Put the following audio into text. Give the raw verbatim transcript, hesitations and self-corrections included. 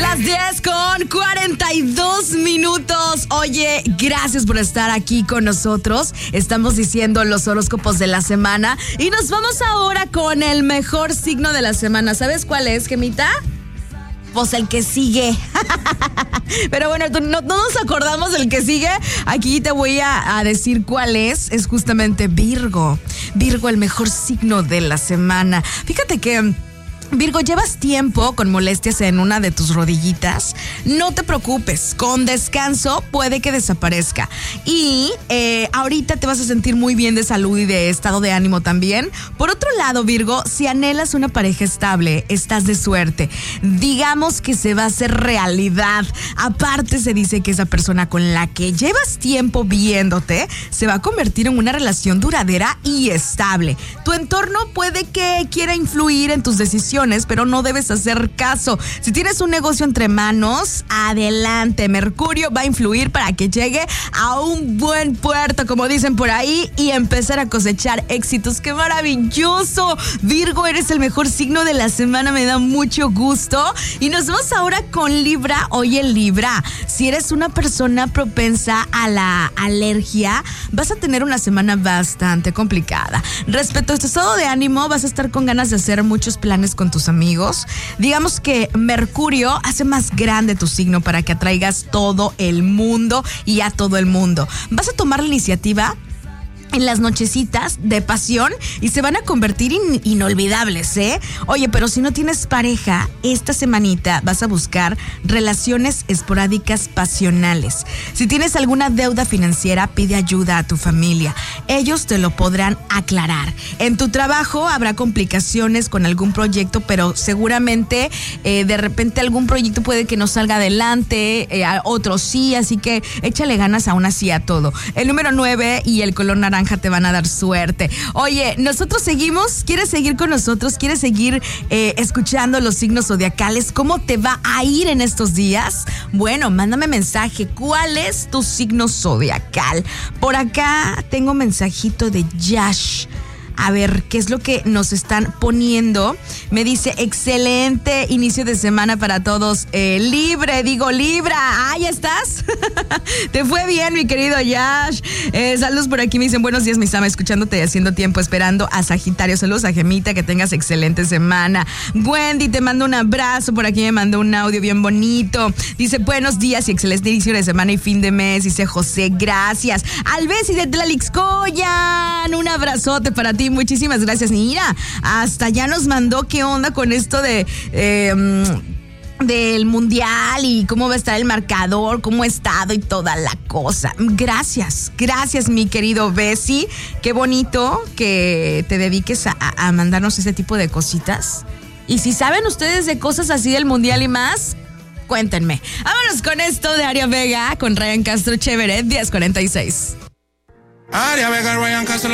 las diez con cuarenta y dos minutos. Oye, gracias por estar aquí con nosotros. Estamos diciendo los horóscopos de la semana y nos vamos ahora con el mejor signo de la semana. ¿Sabes cuál es, Gemita? Pues el que sigue. Pero bueno, no, no nos acordamos del que sigue. Aquí te voy a, a decir cuál es. Es justamente Virgo. Virgo, el mejor signo de la semana. Fíjate que... Virgo, ¿llevas tiempo con molestias en una de tus rodillitas? No te preocupes, con descanso puede que desaparezca. Y eh, ahorita te vas a sentir muy bien de salud y de estado de ánimo también. Por otro lado, Virgo, si anhelas una pareja estable, estás de suerte. Digamos que se va a hacer realidad. Aparte, se dice que esa persona con la que llevas tiempo viéndote se va a convertir en una relación duradera y estable. Tu entorno puede que quiera influir en tus decisiones, pero no debes hacer caso. Si tienes un negocio entre manos, adelante. Mercurio va a influir para que llegue a un buen puerto, como dicen por ahí, y empezar a cosechar éxitos. ¡Qué maravilloso! Virgo, eres el mejor signo de la semana, me da mucho gusto. Y nos vamos ahora con Libra. Oye, Libra, si eres una persona propensa a la alergia, vas a tener una semana bastante complicada. Respecto a tu estado de ánimo, vas a estar con ganas de hacer muchos planes con tus amigos. Digamos que Mercurio hace más grande tu signo para que atraigas todo el mundo y a todo el mundo. Vas a tomar la iniciativa en las nochecitas de pasión y se van a convertir in, inolvidables, ¿eh? Oye, pero si no tienes pareja, esta semanita vas a buscar relaciones esporádicas pasionales. Si tienes alguna deuda financiera, pide ayuda a tu familia. Ellos te lo podrán aclarar. En tu trabajo habrá complicaciones con algún proyecto, pero seguramente eh, de repente algún proyecto puede que no salga adelante, eh, otro sí, así que échale ganas aún así a todo. El número nueve y el color naranja te van a dar suerte. Oye, nosotros seguimos. ¿Quieres seguir con nosotros? ¿Quieres seguir eh, escuchando los signos zodiacales? ¿Cómo te va a ir en estos días? Bueno, mándame mensaje. ¿Cuál es tu signo zodiacal? Por acá tengo mensajito de Yash. A ver, ¿qué es lo que nos están poniendo? Me dice, excelente inicio de semana para todos. Eh, libre, digo Libra. Ah, ¿ya estás? Te fue bien, mi querido Yash. Eh, saludos por aquí, me dicen, buenos días, Misama, escuchándote y haciendo tiempo, esperando a Sagitario. Saludos a Gemita, que tengas excelente semana. Wendy, te mando un abrazo. Por aquí me mandó un audio bien bonito. Dice, buenos días y excelente inicio de semana y fin de mes. Dice José, gracias. Albesi de Tlalixcoyan, un abrazote para ti. Muchísimas gracias. Mira, hasta ya nos mandó qué onda con esto de eh, del mundial y cómo va a estar el marcador, cómo ha estado y toda la cosa. Gracias, gracias, mi querido Bessie. Qué bonito que te dediques a, a mandarnos ese tipo de cositas. Y si saben ustedes de cosas así del mundial y más, cuéntenme. Vámonos con esto de Aria Vega con Ryan Castro. Chévere, diez cuarenta y seis. Aria Vega, Ryan Castro.